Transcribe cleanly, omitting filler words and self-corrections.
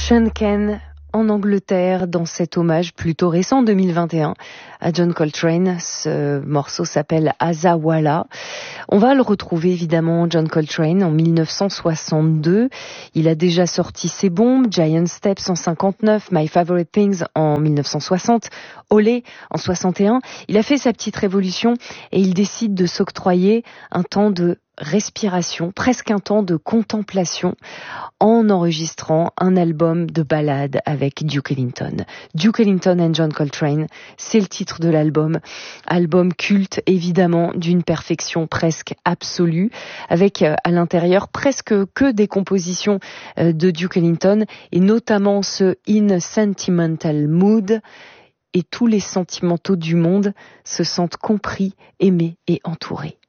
Sean Ken en Angleterre dans cet hommage plutôt récent 2021 à John Coltrane. Ce morceau s'appelle Azawala. On va le retrouver évidemment, John Coltrane, en 1962. Il a déjà sorti ses bombes, Giant Steps en 59, My Favorite Things en 1960, Olé en 61. Il a fait sa petite révolution et il décide de s'octroyer un temps de respiration, presque un temps de contemplation, en enregistrant un album de ballades avec Duke Ellington. Duke Ellington and John Coltrane, c'est le titre de l'album. Album culte, évidemment, d'une perfection presque absolue, avec à l'intérieur presque que des compositions de Duke Ellington, et notamment ce In a Sentimental Mood. Et tous les sentimentaux du monde se sentent compris, aimés et entourés.